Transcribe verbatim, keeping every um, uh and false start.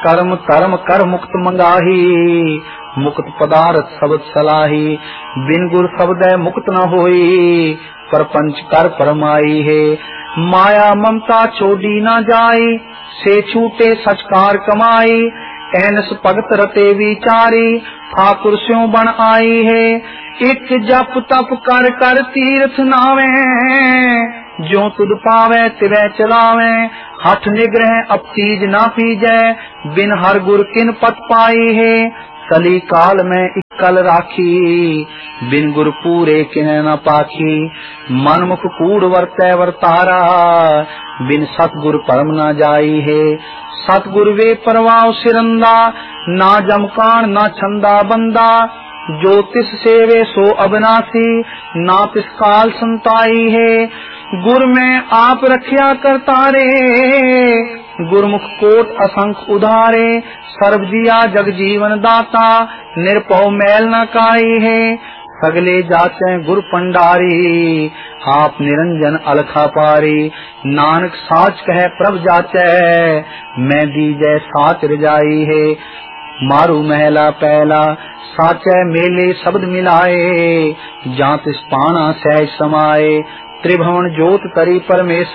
कर्म कर्म कर मुक्त मंगाही, मुक्त पदार्थ शब्द सलाही। बिन गुर शब्द मुक्त न होई, परपंच कर परमाई है। माया ममता छोड़ी न जाई, से छूटे सचकार कमाई। एनस भगत रते विचारी, ठाकुर स्यों बन आई है। एक जप तप कर कर तीर्थ नावे, जो तुद पावे तिवै चलावे। हठ निग्रह अब तीज ना पीजै, बिन हर गुर किन पत पाई है। कली काल में इक्कल राखी, बिन गुर पूरे किन न पाखी। मन मुख कूड़ वर्तै वर्तारा, बिन सतगुर परम न जाई है। सतगुर वे परवाओ सिरंदा, ना जमकान ना छंदा बंदा। जो तिस सेवे सो अविनाशी, ना तिस काल संताई है। गुर में आप रखिया करतारे, गुरमुख कोट असंख उधारे। सर्व जिया जग जीवन दाता, निरपौ मैल न काई है। सगले जाचे गुर पंडारी, आप निरंजन अलखा पारी। नानक साच कहे प्रभ जाचे, मैं दीजै साच रजाई है। मारू महला पहला, साचे मेले शब्द मिलाए। जात पाना सहज समाए, त्रिभुवन जोत तरी परमेश्वर।